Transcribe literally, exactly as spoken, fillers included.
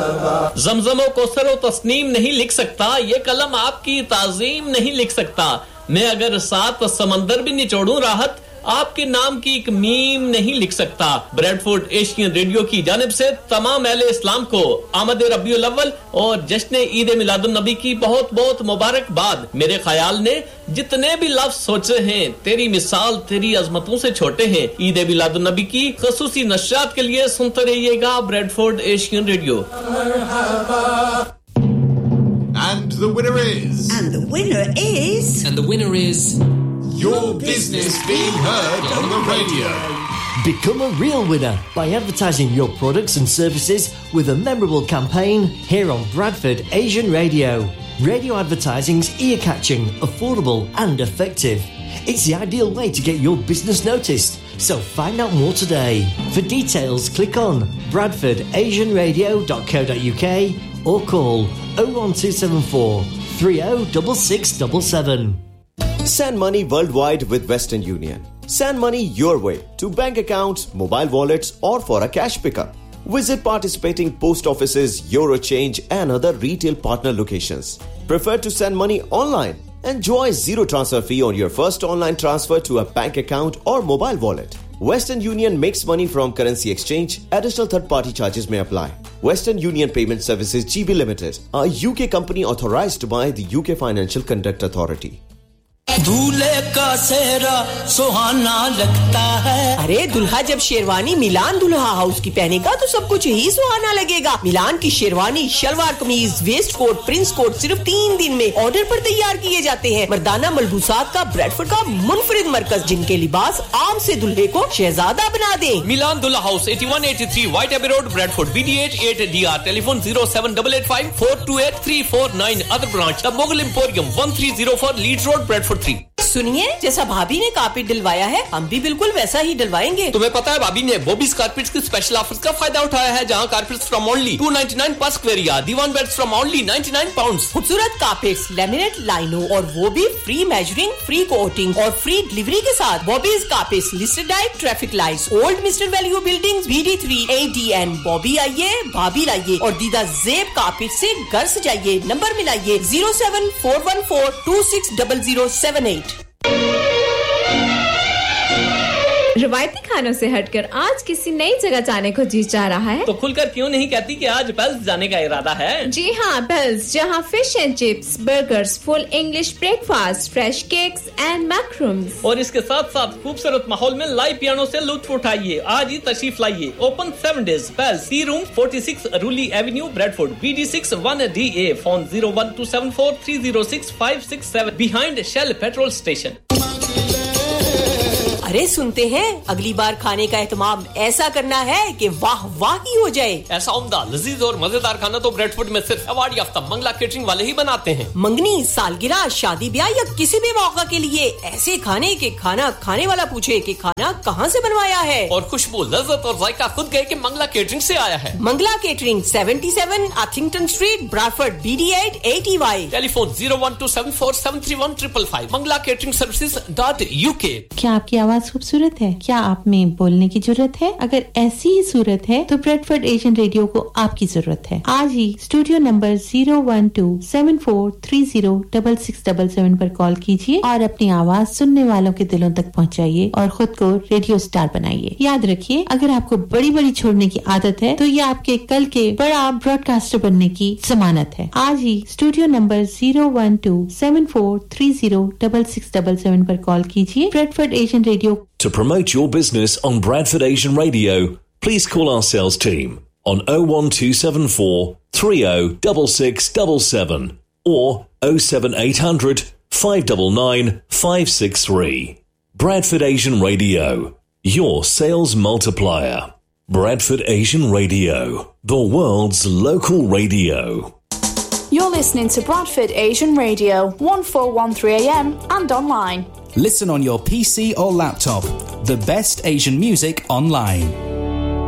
ज़मज़म कौसर व तस्नीम नहीं लिख सकता, ये कलम आपकी ताज़ीम नहीं लिख सकता। मैं अगर सात समंदर भी निचोड़ूं राहत, आपके नाम की एक मीम नहीं लिख सकता। ब्रेडफोर्ड एशियन रेडियो की जानिब से तमाम अहले इस्लाम को आमद रबीउल अव्वल और जश्न ईद मिलादुन नबी की बहुत बहुत मुबारकबाद। मेरे ख्याल ने जितने भी लफ्ज सोचे हैं, तेरी मिसाल तेरी अजमतों से छोटे हैं। ईद मिलादुन नबी की खसूसी नशरियात के लिए सुनते रहिएगा Bradford Asian radio. And the winner is And the winner is And the winner is Your business being heard on the radio. Become a real winner by advertising your products and services with a memorable campaign here on Bradford Asian Radio. Radio advertising's ear-catching, affordable and effective. It's the ideal way to get your business noticed. So find out more today. For details, click on bradford asian radio dot co dot uk or call oh one two seven four, three oh six six seven seven. Send money worldwide with Western Union. Send money your way to bank accounts, mobile wallets or for a cash pickup. Visit participating post offices, Eurochange and other retail partner locations. Prefer to send money online? Enjoy zero transfer fee on your first online transfer to a bank account or mobile wallet. Western Union makes money from currency exchange. Additional third-party charges may apply. Western Union Payment Services G B Limited, a U K company authorized by the U K Financial Conduct Authority. दूल्हे का सेहरा सुहाना लगता है। अरे दुल्हा जब शेरवानी मिलान दुल्हा house की पहनेगा तो सब कुछ ही सुहाना लगेगा। मिलान की शेरवानी, शलवार कमीज, वेस्ट कोट, प्रिंस कोट सिर्फ तीन दिन में ऑर्डर पर तैयार किए जाते हैं। मर्दाना मलबूसात का ब्रेडफोर्ड का मुनफरिद मरकज, जिनके लिबास आम से दुल्हे को शहजादा बना दे। मिलान दुल्हा house eighty-one eighty-three White Abbey Road, Bradford B D eight eight D R. Telephone zero seven eight eight five four two eight three four nine. Other branch, the Mughal Emporium, thirteen oh four Leeds Road, Bradford three. सुनिए, जैसा भाभी ने carpet डलवाया है, हम भी बिल्कुल वैसा ही डलवाएंगे। तुम्हें पता है भाभी ने बॉबीज कारपेट्स के स्पेशल ऑफर्स का फायदा उठाया है, जहां carpets from only two ninety-nine पर square yard, Diwan beds from only ninety-nine pounds. खूबसूरत कारपेट्स, लैमिनेट लाइनों और वो भी फ्री मेजरिंग, फ्री कोटिंग और फ्री डिलीवरी के साथ। Bobby's carpets listed at traffic lights, old mister value buildings, B D three A D N। Bobby आइए, भाभी लाइए और दीदा ज़ेब कारपेट से घर सजाइए। Number मिलाइए zero seven four one four two six zero zero seven eight। रवायती खानों से हटकर आज किसी नई जगह जाने को जी चाह रहा है, तो खुलकर क्यों नहीं कहती कि आज पेल्स जाने का इरादा है? जी हाँ, पेल्स, जहाँ fish and chips, burgers, full English breakfast, fresh cakes and मैक्रूम्स और इसके साथ साथ खूबसूरत माहौल में लाइव पियानो से लुत्फ उठाइए। आज ही तशरीफ लाइए। Open seven days. Pails, C room forty-six रूली Avenue, Bradford, B D six one D A. Phone zero one two seven four three zero six five six seven behind Shell petrol station. अरे सुनते हैं, अगली बार खाने का एहतमाम ऐसा करना है कि वाह वाह ही हो जाए। ऐसा उम्दा, लजीज और मजेदार खाना तो ब्रेडफोर्ड में सिर्फ अवार्ड याफ्ता मंगला केटरिंग वाले ही बनाते हैं। मंगनी, सालगिरह, शादी ब्याह या किसी भी मौका के लिए ऐसे खाने के खाना खाने वाला पूछे कि खाना कहाँ से बनवाया है, और खुशबू, लज्जत और जायका खुद गए कि मंगला केटरिंग से आया है। Mangla catering, seventy-seven Arthington Street, Bradford, B D eight eighty Y। Telephone zero one two seven four seven three one five five. Mangla catering services dot uk। क्या आपकी आवाज खूबसूरत है? क्या आप में बोलने की जरूरत है? अगर ऐसी ही सूरत है तो ब्रेडफोर्ड एशियन रेडियो को आपकी जरूरत है। आज ही studio number zero one two seven four three zero six six seven seven पर कॉल कीजिए और अपनी आवाज सुनने वालों के दिलों तक पहुंचाइए और खुद को रेडियो स्टार बनाइए। याद रखिए, अगर आपको बड़ी बड़ी छोड़ने की आदत है तो ये आपके कल के बड़ा ब्रॉडकास्टर बनने की जमानत है। आज ही studio number zero one two seven four three zero six six seven seven पर कॉल कीजिए। Bradford Asian radio. To promote your business on Bradford Asian Radio, please call our sales team on oh one two seven four three oh six six seven seven or oh seven eight hundred five nine nine five six three. Bradford Asian Radio, your sales multiplier. Bradford Asian Radio, the world's local radio. You're listening to Bradford Asian Radio, fourteen thirteen A M and online. Listen on your P C or laptop. The best Asian music online.